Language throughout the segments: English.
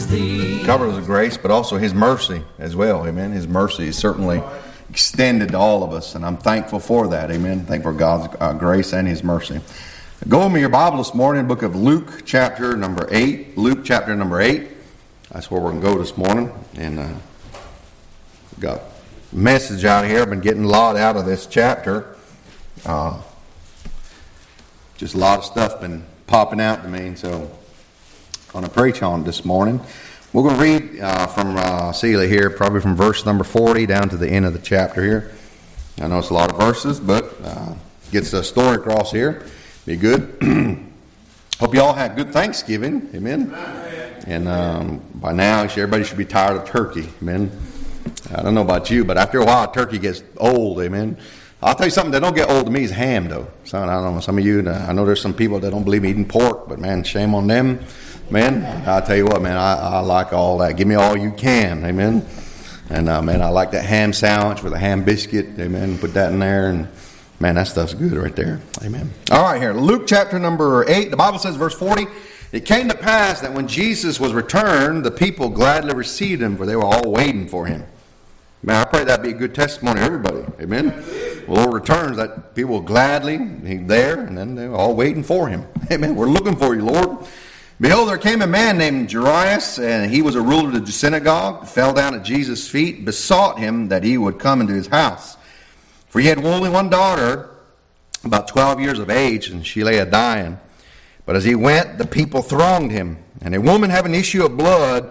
is thee. Covers of grace, but also His mercy as well. Amen. His mercy is certainly extended to all of us, and I'm thankful for that. Amen. Thankful for God's grace and His mercy. Go with me your Bible this morning, book of Luke, chapter number 8. Luke, chapter number 8. That's where we're going to go this morning. And we've got a message out here. I've been getting a lot out of this chapter. Just a lot of stuff been popping out to me, and so I'm going to preach on it this morning. We're going to read from Celia here, probably from verse number 40 down to the end of the chapter here. I know it's a lot of verses, but gets the story across here. Be good. Hope you all had good Thanksgiving. Amen. And by now, everybody should be tired of turkey. Amen. I don't know about you, but after a while, turkey gets old. Amen. I'll tell you something that don't get old to me is ham, though. So I don't know, some of you, I know there's some people that don't believe eating pork, but man, shame on them. Man, I'll tell you what, man, I like all that. Give me all you can. Amen. And man, I like that ham sandwich with a ham biscuit. Amen. Put that in there, and man, that stuff's good right there. Amen. All right, here, Luke chapter number 8. The Bible says, verse 40, it came to pass that when Jesus was returned, the people gladly received him, for they were all waiting for him. Man, I pray that be a good testimony to everybody. Amen. The Lord returns, that people will gladly be there, and then they're all waiting for him. Amen. We're looking for you, Lord. Behold, there came a man named Jairus, and he was a ruler of the synagogue, fell down at Jesus' feet, besought him that he would come into his house. For he had only one daughter, about 12 years of age, and she lay a-dying. But as he went, the people thronged him. And a woman having issue of blood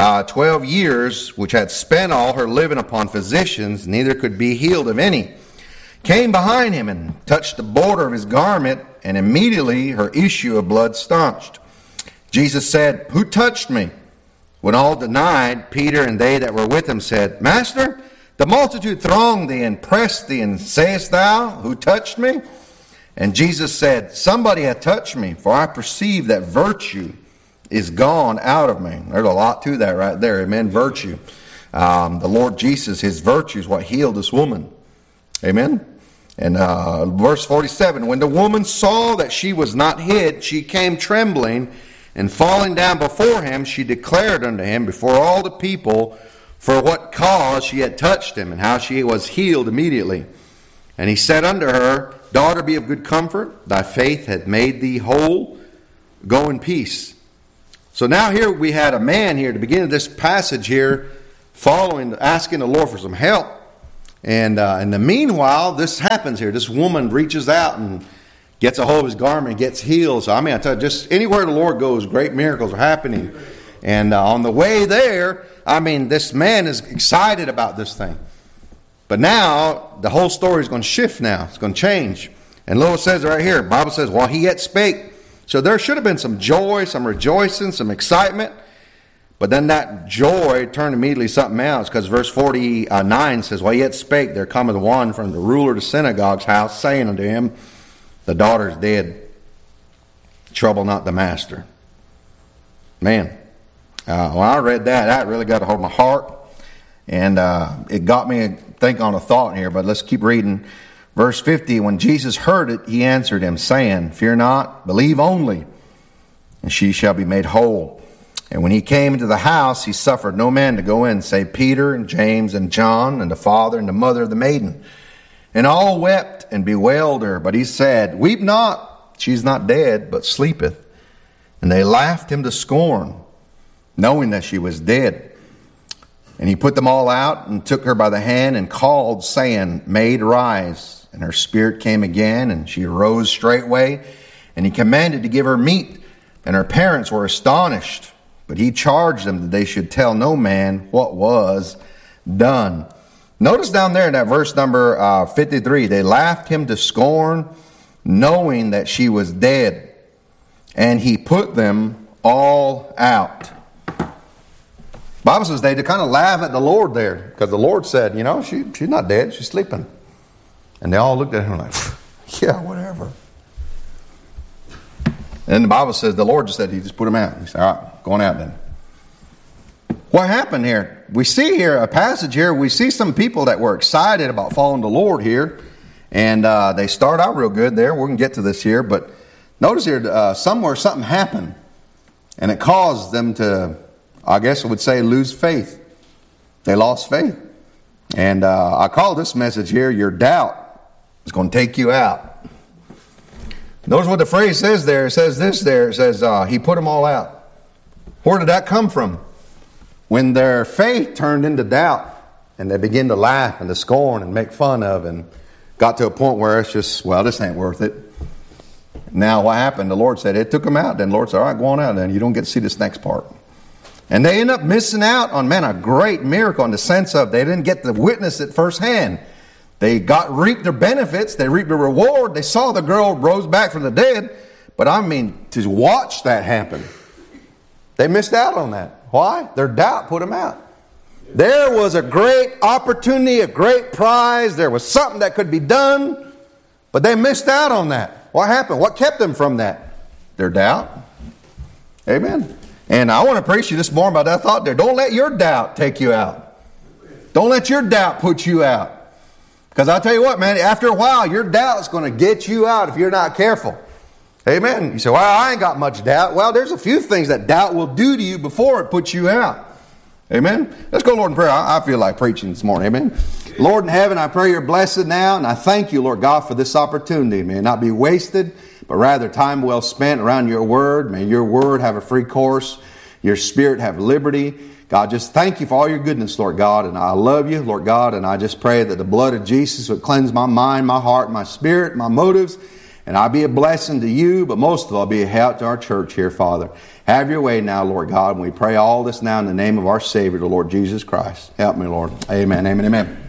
12 years, which had spent all her living upon physicians, neither could be healed of any, came behind him and touched the border of his garment, and immediately her issue of blood staunched. Jesus said, "Who touched me?" When all denied, Peter and they that were with him said, "Master, the multitude thronged thee and pressed thee, and sayest thou, Who touched me?" And Jesus said, "Somebody hath touched me, for I perceive that virtue is gone out of me." There's a lot to that right there. Amen. Virtue. The Lord Jesus, his virtue is what healed this woman. Amen. And verse 47, when the woman saw that she was not hid, she came trembling, and falling down before him, she declared unto him before all the people for what cause she had touched him, and how she was healed immediately. And he said unto her, "Daughter, be of good comfort. Thy faith hath made thee whole. Go in peace." So now here we had a man here at the beginning of this passage here, asking the Lord for some help. And in the meanwhile, this happens here. This woman reaches out and gets a hold of his garment and gets healed. So I tell you, just anywhere the Lord goes, great miracles are happening. And on the way there, this man is excited about this thing. But now, the whole story is going to shift now. It's going to change. And Lewis says right here, the Bible says, while he yet spake. So there should have been some joy, some rejoicing, some excitement. But then that joy turned immediately something else. Because verse 49 says, while he yet spake, there cometh one from the ruler of the synagogue's house, saying unto him, the daughter is dead. Trouble not the master. Man. When I read that really got a hold of my heart. And it got me to think on a thought here. But let's keep reading. Verse 50, when Jesus heard it, he answered him, saying, Fear not, believe only, and she shall be made whole. And when he came into the house, he suffered no man to go in, save Peter and James and John, and the father and the mother of the maiden. And all wept and bewailed her. But he said, Weep not, she is not dead, but sleepeth. And they laughed him to scorn, knowing that she was dead. And he put them all out, and took her by the hand, and called, saying, Maid, rise. And her spirit came again, and she arose straightway. And he commanded to give her meat. And her parents were astonished. But he charged them that they should tell no man what was done. Notice down there in that verse number 53, they laughed him to scorn, knowing that she was dead. And he put them all out. Bible says they kind of laugh at the Lord there, because the Lord said, she's not dead, she's sleeping. And they all looked at him like, yeah, whatever. And the Bible says the Lord just said, he just put them out. He said, all right, going out then. What happened here? We see here a passage here. We see some people that were excited about following the Lord here. And they start out real good there. We're going to get to this here. But notice here, somewhere something happened. And it caused them to I guess I would say, lose faith. They lost faith. And I call this message here, your doubt is going to take you out. Notice what the phrase says there. It says this there. It says, he put them all out. Where did that come from? When their faith turned into doubt, and they began to laugh and to scorn and make fun of, and got to a point where it's just, well, this ain't worth it. Now what happened? The Lord said, it took them out. Then the Lord said, all right, go on out then. You don't get to see this next part. And they end up missing out on, man, a great miracle in the sense of they didn't get to witness it firsthand. They reaped their benefits. They reaped the reward. They saw the girl rose back from the dead. But I mean, to watch that happen, they missed out on that. Why? Their doubt put them out. There was a great opportunity, a great prize. There was something that could be done, but they missed out on that. What happened? What kept them from that? Their doubt. Amen. And I want to preach to you this morning about that thought there. Don't let your doubt take you out. Don't let your doubt put you out. Because I'll tell you what, man, after a while, your doubt is going to get you out if you're not careful. Amen. You say, well, I ain't got much doubt. Well, there's a few things that doubt will do to you before it puts you out. Amen. Let's go, Lord, in prayer. I feel like preaching this morning. Amen. Lord in heaven, I pray you're blessed now, and I thank you, Lord God, for this opportunity. May it not be wasted, but rather time well spent around your word. May your word have a free course, your spirit have liberty. God, just thank you for all your goodness, Lord God, and I love you, Lord God, and I just pray that the blood of Jesus would cleanse my mind, my heart, my spirit, my motives, and I'll be a blessing to you, but most of all, I'll be a help to our church here, Father. Have your way now, Lord God, and we pray all this now in the name of our Savior, the Lord Jesus Christ. Help me, Lord. Amen, amen, amen.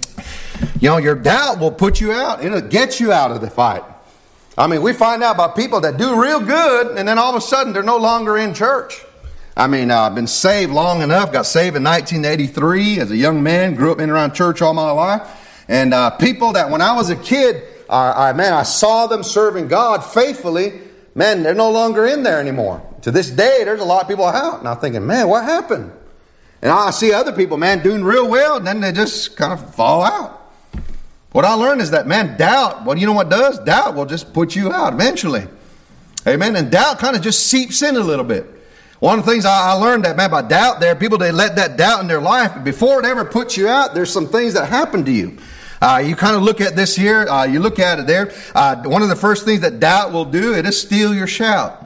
You know, your doubt will put you out. It'll get you out of the fight. I mean, we find out about people that do real good, and then all of a sudden they're no longer in church. I mean, I've been saved long enough. Got saved in 1983 as a young man. Grew up in and around church all my life. And people that when I was a kid, I saw them serving God faithfully. Man, they're no longer in there anymore. To this day, there's a lot of people out. And I'm thinking, man, what happened? And I see other people, man, doing real well. And then they just kind of fall out. What I learned is that, man, doubt, well, you know what does? Doubt will just put you out eventually. Amen. And doubt kind of just seeps in a little bit. One of the things I learned that, man, about doubt there, people, they let that doubt in their life. But before it ever puts you out, there's some things that happen to you. You kind of look at this here. You look at it there. One of the first things that doubt will do, it is steal your shout.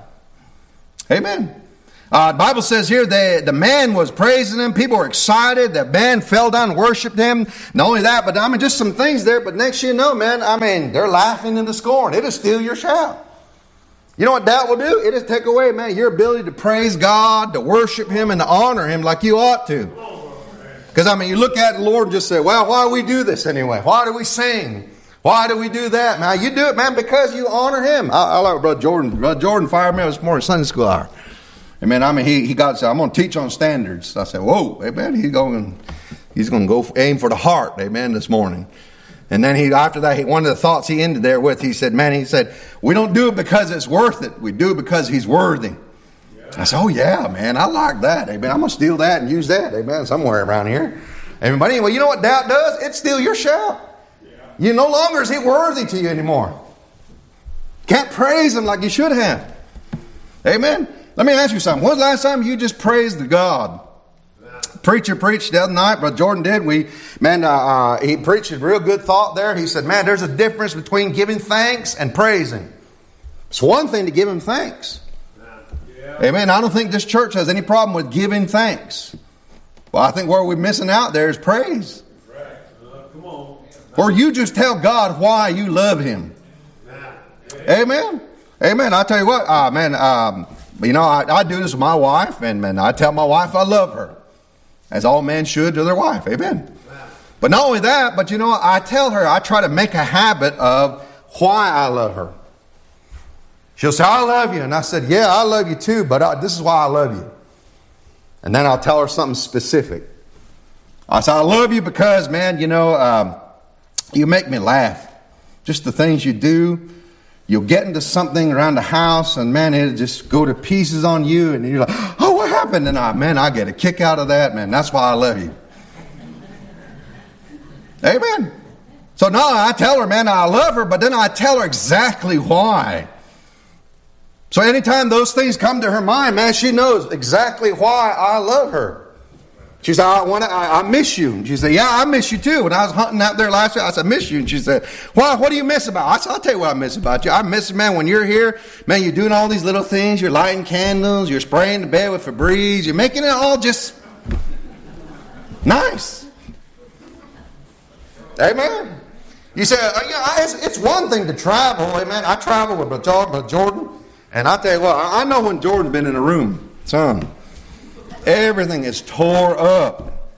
Amen. The Bible says here the man was praising him. People were excited. The man fell down and worshiped him. Not only that, but I mean, just some things there. But next you know, man, I mean, they're laughing and scorn. It'll steal your shout. You know what doubt will do? It'll take away, man, your ability to praise God, to worship him, and to honor him like you ought to. Because, I mean, you look at the Lord and just say, well, why do we do this anyway? Why do we sing? Why do we do that? Man, you do it, man, because you honor him. I like Brother Jordan. Brother Jordan fired me this morning, Sunday school hour. And, man, I mean, he got to say, I'm going to teach on standards. I said, whoa, amen. He's going to go aim for the heart, amen, this morning. And then after that, one of the thoughts he ended there with, he said, we don't do it because it's worth it. We do it because he's worthy. Yeah. I said, oh yeah, man, I like that. Amen. I'm going to steal that and use that. Amen. Somewhere around here. Amen. But anyway, you know what doubt does? It steals your shout. Yeah. You no longer is he worthy to you anymore. Can't praise him like you should have. Amen. Let me ask you something. When's the last time you just praised God? Preacher preached the other night, Brother Jordan did. He preached a real good thought there. He said, man, there's a difference between giving thanks and praising. It's one thing to give him thanks. Yeah. Amen. I don't think this church has any problem with giving thanks. Well, I think where we're missing out there is praise. Right. Come on. Or you just tell God why you love him. Amen. Amen. I tell you what, I do this with my wife, and I tell my wife I love her. As all men should to their wife. Amen. But not only that, but I tell her, I try to make a habit of why I love her. She'll say, I love you. And I said, yeah, I love you too, but this is why I love you. And then I'll tell her something specific. I said, I love you because, man, you make me laugh. Just the things you do. You'll get into something around the house and, man, it'll just go to pieces on you. And you're like, oh, what happened? And I get a kick out of that, man. That's why I love you. Amen. So now I tell her, man, I love her, but then I tell her exactly why. So anytime those things come to her mind, man, she knows exactly why I love her. She said, I miss you. And she said, yeah, I miss you too. When I was hunting out there last week, I said, I miss you. And she said, why? What do you miss about? I said, I'll tell you what I miss about you. I miss, man, when you're here, man, you're doing all these little things. You're lighting candles. You're spraying the bed with Febreze. You're making it all just nice. Amen. You say, it's one thing to travel. Amen. I travel with Jordan. And I tell you what, I know when Jordan's been in a room, son, everything is tore up.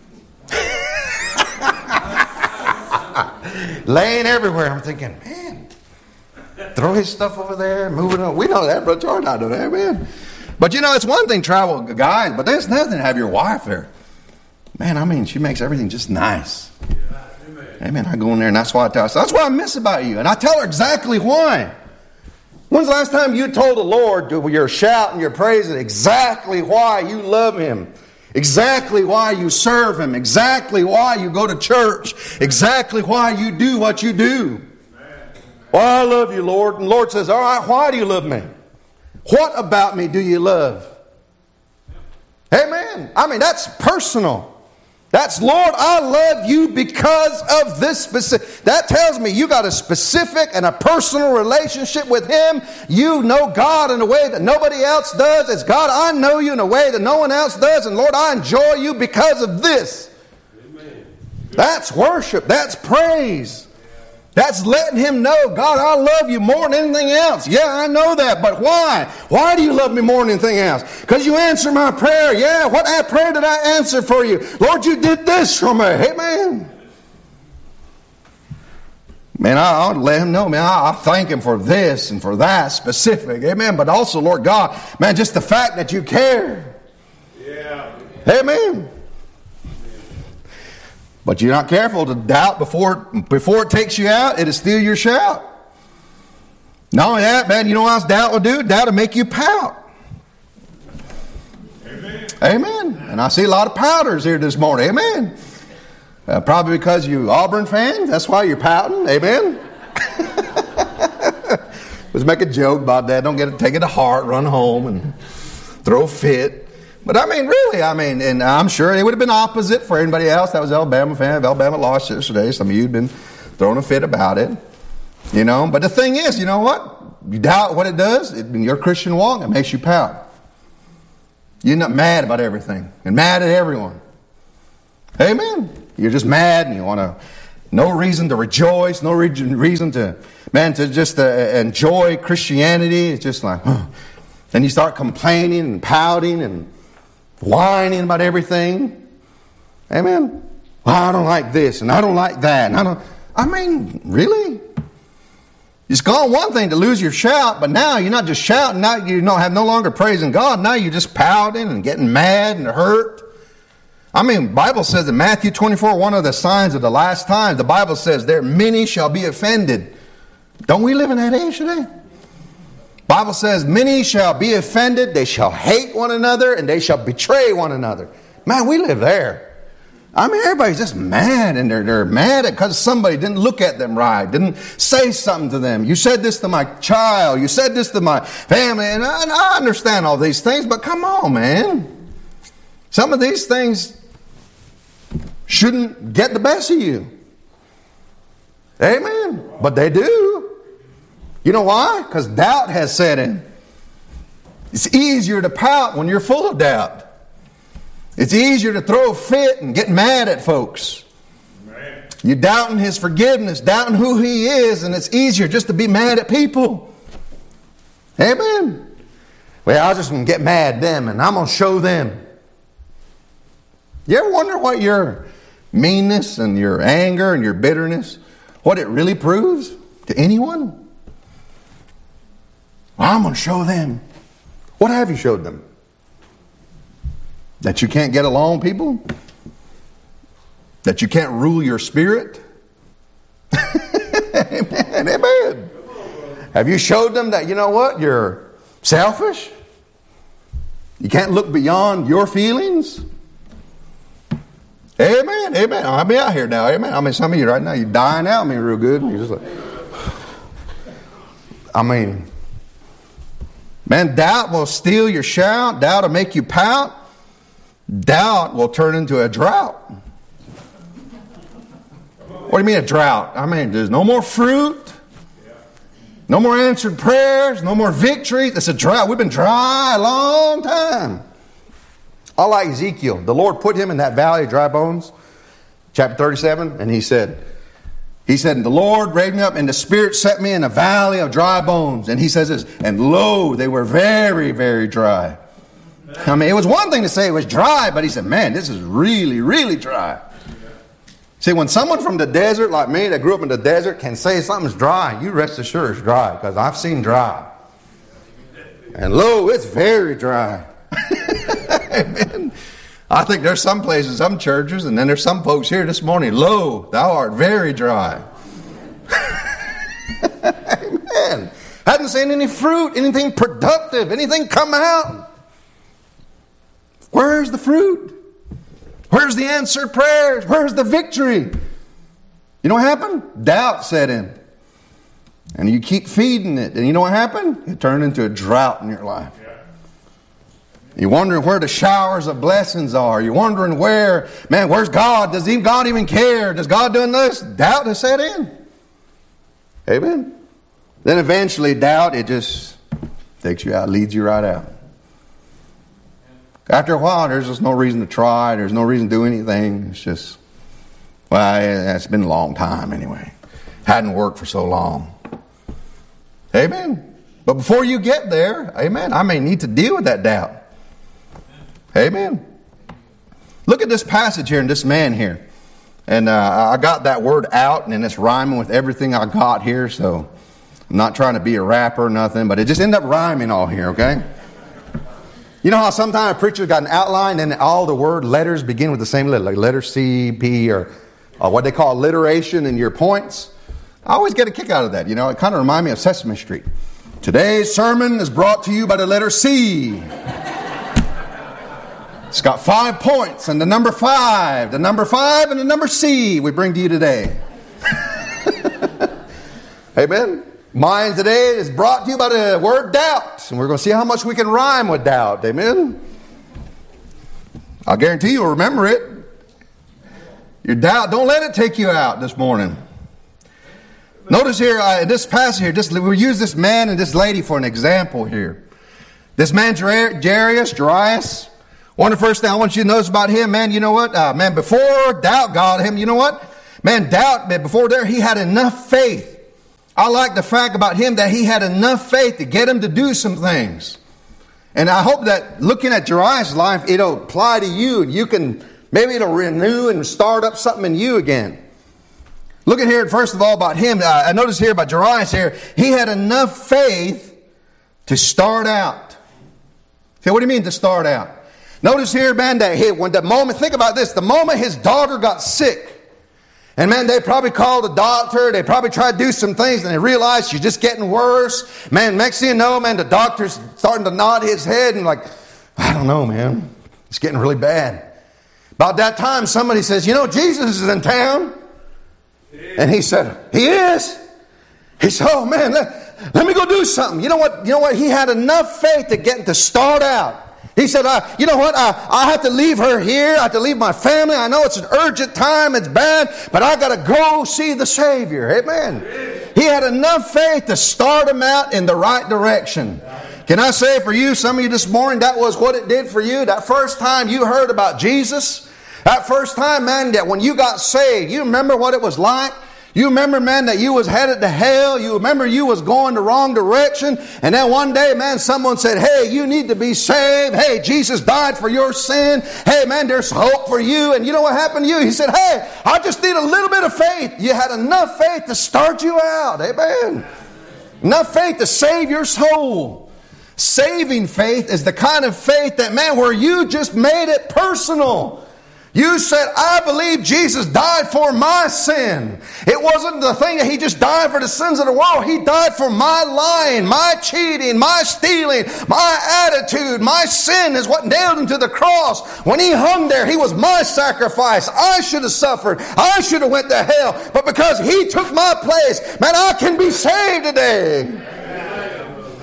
Laying everywhere. I'm thinking, man, throw his stuff over there, move it on. We know that, Brother Jordan, I know that, man. But it's one thing travel, guys, but there's nothing to have your wife there. Man, I mean, she makes everything just nice. Amen. I go in there and that's why I tell her. That's what I miss about you. And I tell her exactly why. When's the last time you told the Lord your shout and your praise exactly why you love Him? Exactly why you serve Him? Exactly why you go to church? Exactly why you do what you do? Well, I love you, Lord. And the Lord says, all right, why do you love me? What about me do you love? Amen. I mean, that's personal. That's, Lord, I love you because of this specific. That tells me you got a specific and a personal relationship with Him. You know God in a way that nobody else does. It's God, I know you in a way that no one else does. And Lord, I enjoy you because of this. Amen. That's worship. That's praise. That's letting Him know, God, I love you more than anything else. Yeah, I know that, but why? Why do you love me more than anything else? Because you answer my prayer. Yeah, what prayer did I answer for you? Lord, you did this for me. Amen. Man, I ought to let Him know, man, I thank Him for this and for that specific. Amen. But also, Lord God, man, just the fact that you care. Yeah. Amen. But you're not careful to doubt before it takes you out, it'll steal your shout. Not only that, man, you know what else doubt will do? Doubt will make you pout. Amen. Amen. And I see a lot of pouters here this morning. Amen. Probably because you Auburn fans. That's why you're pouting. Amen. Let's make a joke about that. Don't take it to heart. Run home and throw a fit. But really, and I'm sure it would have been opposite for anybody else that was Alabama fan. If Alabama lost yesterday, some of you had been throwing a fit about it. But the thing is, you know what? You doubt what it does. In your Christian walk, it makes you pout. You're not mad about everything and mad at everyone. Amen. You're just mad and you want no reason to rejoice, no reason to just enjoy Christianity. It's just like, then you start complaining and pouting and whining about everything. Amen. Well, I don't like this and I don't like that. And really? It's gone one thing to lose your shout, but now you're not just shouting. Now you have no longer praising God. Now you're just pouting and getting mad and hurt. The Bible says in Matthew 24, one of the signs of the last times, the Bible says there many shall be offended. Don't we live in that age today? Bible says, many shall be offended, they shall hate one another, and they shall betray one another. Man, we live there. Everybody's just mad, and they're mad because somebody didn't look at them right, didn't say something to them. You said this to my child, you said this to my family, and I understand all these things, but come on, man. Some of these things shouldn't get the best of you. Amen. But they do. You know why? Because doubt has set in. It's easier to pout when you're full of doubt. It's easier to throw a fit and get mad at folks. Amen. You're doubting His forgiveness, doubting who He is, and it's easier just to be mad at people. Amen. Well, I'll just get mad at them and I'm going to show them. You ever wonder what your meanness and your anger and your bitterness, what it really proves to anyone? Well, I'm going to show them. What have you showed them? That you can't get along, people? That you can't rule your spirit? Amen. Amen. Have you showed them that, you know what? You're selfish? You can't look beyond your feelings? Amen. Amen. I'll be out here now. Amen. Some of you right now, you're dying out real good. You're just like, Man, doubt will steal your shout. Doubt will make you pout. Doubt will turn into a drought. What do you mean a drought? I mean, there's no more fruit. No more answered prayers. No more victory. It's a drought. We've been dry a long time. I like Ezekiel. The Lord put him in that valley of dry bones. Chapter 37. And he said, the Lord raised me up and the Spirit set me in a valley of dry bones. And he says this, and lo, they were very, very dry. I mean, it was one thing to say it was dry, but he said, man, this is really, really dry. See, when someone from the desert like me that grew up in the desert can say something's dry, you rest assured it's dry, because I've seen dry. And lo, it's very dry. Amen. I think there's some places, some churches, and then there's some folks here this morning, lo, thou art very dry. Amen. Hadn't seen any fruit, anything productive, anything come out. Where's the fruit? Where's the answered prayers? Where's the victory? You know what happened? Doubt set in. And you keep feeding it. And you know what happened? It turned into a drought in your life. You're wondering where the showers of blessings are. You're wondering where's God? Does God even care? Does God doing this? Doubt has set in. Amen. Then eventually doubt, it just takes you out, leads you right out. After a while, there's just no reason to try. There's no reason to do anything. It's just, it's been a long time anyway. Hadn't worked for so long. Amen. But before you get there, amen, I may need to deal with that doubt. Amen. Look at this passage here and this man here. And I got that word out, and it's rhyming with everything I got here. So I'm not trying to be a rapper or nothing, but it just ended up rhyming all here, okay? You know how sometimes a preacher's got an outline and all the word letters begin with the same letter, like letter C, P, or what they call alliteration in your points? I always get a kick out of that. You know, it kind of reminds me of Sesame Street. Today's sermon is brought to you by the letter C. It's got 5 points, and the number 5 and the number C we bring to you today. Amen. Mine today is brought to you by the word doubt. And we're going to see how much we can rhyme with doubt. Amen. I'll guarantee you'll remember it. Your doubt, don't let it take you out this morning. Notice here, this passage here, we use this man and this lady for an example here. This man, Jairus. One of the first things I want you to notice about him, man, you know what? Before doubt got him, you know what? Man, doubt, before there, he had enough faith. I like the fact about him that he had enough faith to get him to do some things. And I hope that looking at Jairus' life, it'll apply to you. You can, maybe it'll renew and start up something in you again. Look at here, first of all, about him. I notice here about Jairus here, he had enough faith to start out. Okay, what do you mean to start out? Notice here, man, that think about this, the moment his daughter got sick, and man, they probably called the doctor, they probably tried to do some things, and they realized she's just getting worse. Man, next thing you know, man, the doctor's starting to nod his head and like, I don't know, man, it's getting really bad. About that time, somebody says, you know, Jesus is in town. And he said, he is? He said, oh man, let me go do something. You know what? He had enough faith to start out. He said, you know what? I have to leave her here. I have to leave my family. I know it's an urgent time. It's bad. But I got to go see the Savior. Amen. He had enough faith to start him out in the right direction. Can I say for you, some of you this morning, that was what it did for you. That first time you heard about Jesus. That first time, man, that when you got saved, you remember what it was like? You remember, man, that you was headed to hell. You remember you was going the wrong direction. And then one day, man, someone said, hey, you need to be saved. Hey, Jesus died for your sin. Hey, man, there's hope for you. And you know what happened to you? He said, hey, I just need a little bit of faith. You had enough faith to start you out. Amen. Enough faith to save your soul. Saving faith is the kind of faith that, man, where you just made it personal. You said, I believe Jesus died for my sin. It wasn't the thing that He just died for the sins of the world. He died for my lying, my cheating, my stealing, my attitude. My sin is what nailed Him to the cross. When He hung there, He was my sacrifice. I should have suffered. I should have went to hell. But because He took my place, man, I can be saved today.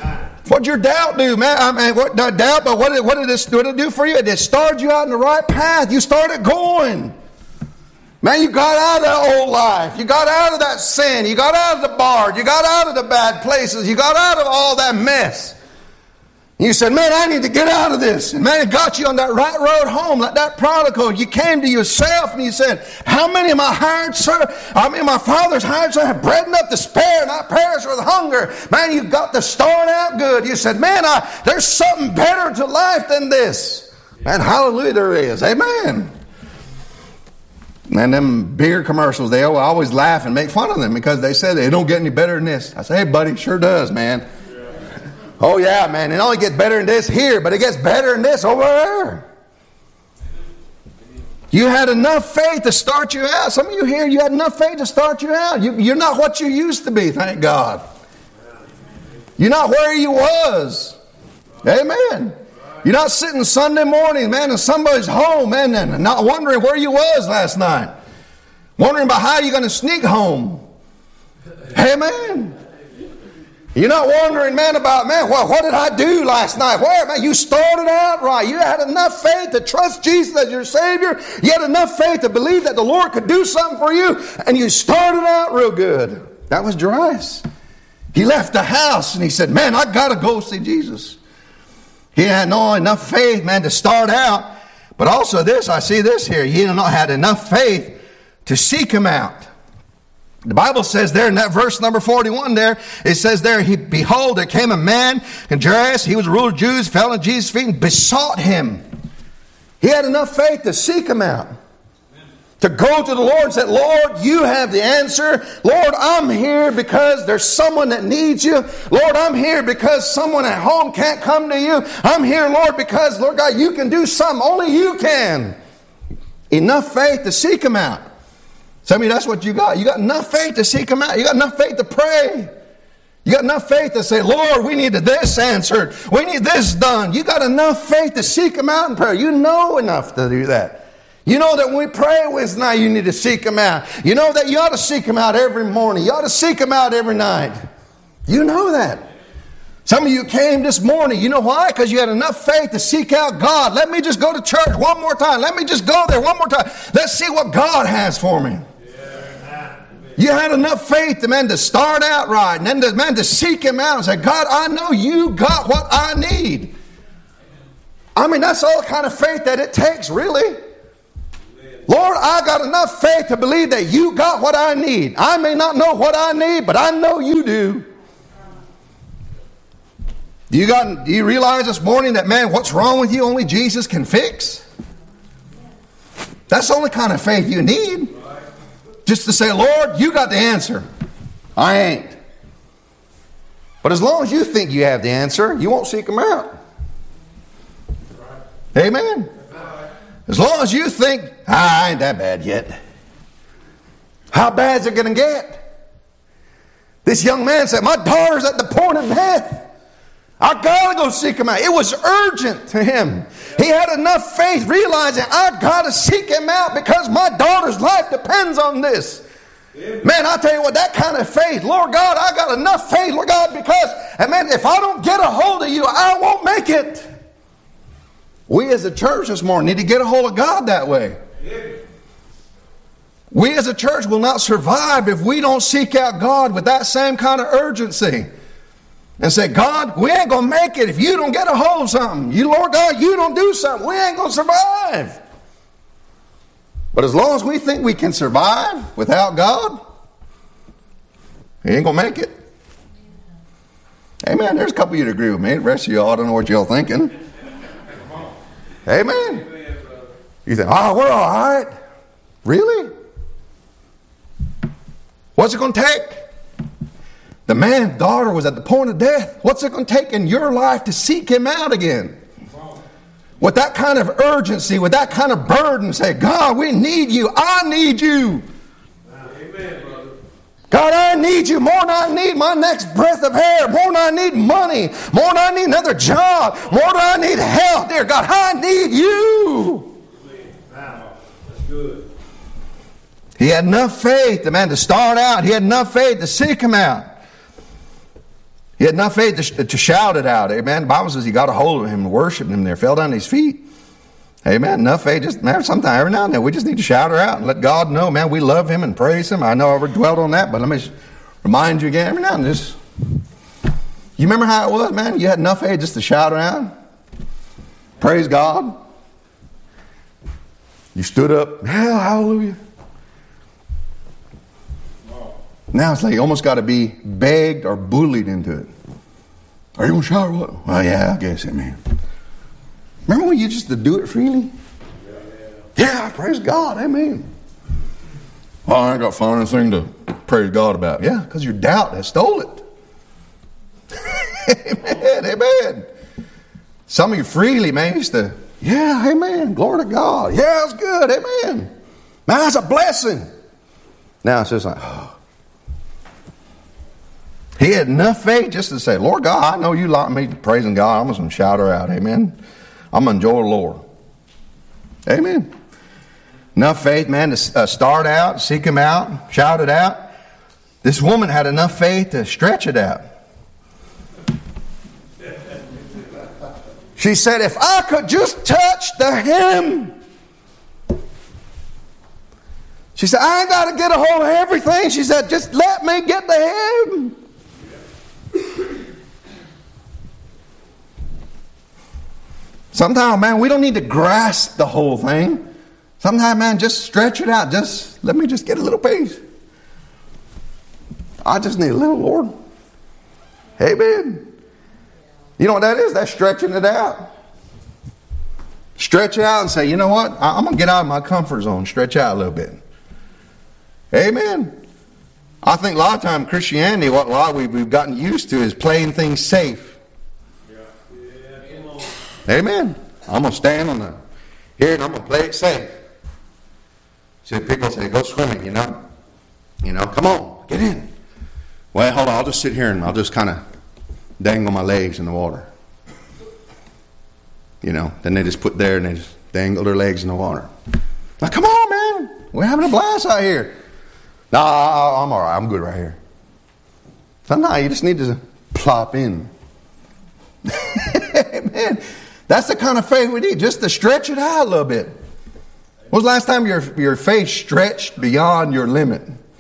What'd your doubt do, man? I mean, what doubt? But what did it do for you? It started you out in the right path. You started going. Man, you got out of that old life. You got out of that sin. You got out of the bar. You got out of the bad places. You got out of all that mess. You said, man, I need to get out of this. And man, it got you on that right road home, like that prodigal. You came to yourself and you said, how many of my hired servants, my father's hired servants have bread enough to spare and not perish with hunger? Man, you got to start out good. You said, man, there's something better to life than this. Man, hallelujah there is. Amen. And them beer commercials, they always laugh and make fun of them because they say they don't get any better than this. I say, hey, buddy, sure does, man. Oh, yeah, man, it only gets better than this here, but it gets better than this over there. You had enough faith to start you out. Some of you here, you had enough faith to start you out. You're not what you used to be, thank God. You're not where you was. Amen. You're not sitting Sunday morning, man, in somebody's home, man, and not wondering where you was last night. Wondering about how you're going to sneak home. Amen. You're not wondering, man, about, man, what did I do last night? Where, man, you started out right. You had enough faith to trust Jesus as your Savior. You had enough faith to believe that the Lord could do something for you. And you started out real good. That was Jairus. He left the house and he said, man, I got to go see Jesus. He had enough faith, man, to start out. But also this, I see this here. He had enough faith to seek him out. The Bible says there in that verse number 41 there, it says there, behold, there came a man, and Jairus, he was a ruler of the Jews, fell at Jesus' feet and besought him. He had enough faith to seek him out. To go to the Lord and say, Lord, you have the answer. Lord, I'm here because there's someone that needs you. Lord, I'm here because someone at home can't come to you. I'm here, Lord, because, Lord God, you can do something. Only you can. Enough faith to seek him out. Some of you, that's what you got. You got enough faith to seek him out. You got enough faith to pray. You got enough faith to say, Lord, we need this answered. We need this done. You got enough faith to seek him out in prayer. You know enough to do that. You know that when we pray with now, you need to seek him out. You know that you ought to seek him out every morning. You ought to seek him out every night. You know that. Some of you came this morning. You know why? Because you had enough faith to seek out God. Let me just go to church one more time. Let me just go there one more time. Let's see what God has for me. You had enough faith, man, to start out right. And then, to seek him out and say, God, I know you got what I need. I mean, that's all kind of faith that it takes, really. Lord, I got enough faith to believe that you got what I need. I may not know what I need, but I know you do. Do you realize this morning that, man, what's wrong with you only Jesus can fix? That's the only kind of faith you need. Just to say, Lord, you got the answer. I ain't. But as long as you think you have the answer, you won't seek him out. Amen. As long as you think, I ain't that bad yet. How bad is it going to get? This young man said, my daughter's at the point of death. I got to go seek him out. It was urgent to him. He had enough faith realizing I got to seek him out because my daughter's life depends on this. Man, I tell you what, that kind of faith, Lord God, I got enough faith, Lord God, because, and man, if I don't get a hold of you, I won't make it. We as a church this morning need to get a hold of God that way. We as a church will not survive if we don't seek out God with that same kind of urgency. And say, God, we ain't going to make it if you don't get a hold of something. You, Lord God, you don't do something. We ain't going to survive. But as long as we think we can survive without God, we ain't going to make it. Amen. There's a couple of you that agree with me. The rest of y'all, I don't know what y'all thinking. Amen. You think, oh, we're all right. Really? What's it going to take? The man's daughter was at the point of death. What's it going to take in your life to seek him out again? With that kind of urgency, with that kind of burden, say, God, we need you. I need you. Amen, brother. God, I need you more than I need my next breath of air, more than I need money, more than I need another job, more than I need health. Dear God, I need you. Wow, that's good. He had enough faith, the man, to start out. He had enough faith to seek him out. He had enough faith to shout it out. Amen. The Bible says he got a hold of him and worshiped him there, fell down at his feet. Amen. Enough faith. Just, man, sometime every now and then we just need to shout her out and let God know, man, we love him and praise him. I know I already dwelt on that, but let me just remind you again every now and then. You remember how it was, man? You had enough faith just to shout around. Praise God. You stood up. Yeah, hallelujah. Now it's like you almost got to be begged or bullied into it. Are you going to shout or what? Well, yeah, I guess it, man. Remember when you used to do it freely? Yeah, praise God. Amen. Well, I ain't got find anything to praise God about. Yeah, because your doubt has stole it. Amen. Amen. Some of you freely, man, used to, yeah, amen. Glory to God. Yeah, it's good. Amen. Man, that's a blessing. Now it's just like, oh. He had enough faith just to say, Lord God, I know you like me praising God. I'm going to shout her out. Amen. I'm going to enjoy the Lord. Amen. Enough faith, man, to start out, seek him out, shout it out. This woman had enough faith to stretch it out. She said, if I could just touch the hem. She said, I ain't got to get a hold of everything. She said, just let me get the hem. Sometimes, man, we don't need to grasp the whole thing. Sometimes, man, just stretch it out. Just let me just get a little piece. I just need a little, Lord. Amen. You know what that is? That's stretching it out. Stretch it out and say, you know what? I'm going to get out of my comfort zone. Stretch out a little bit. Amen. I think a lot of times Christianity, what a lot we've gotten used to is playing things safe. Amen. I'm going to stand on here and I'm going to play it safe. See, people say, go swimming, you know. Come on, get in. Well, hold on, I'll just sit here and I'll just kind of dangle my legs in the water. Then they just put there and they just dangle their legs in the water. Now, come on, man. We're having a blast out here. No, I'm all right. I'm good right here. Sometimes you just need to plop in. Amen. That's the kind of faith we need, just to stretch it out a little bit. When was the last time your faith stretched beyond your limit?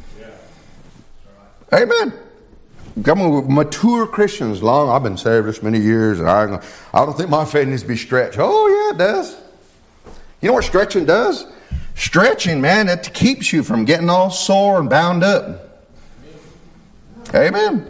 Yeah. Amen. Come on, with mature Christians, I've been saved this many years, and I don't think my faith needs to be stretched. Oh, yeah, it does. You know what stretching does? Stretching, man, it keeps you from getting all sore and bound up. Amen.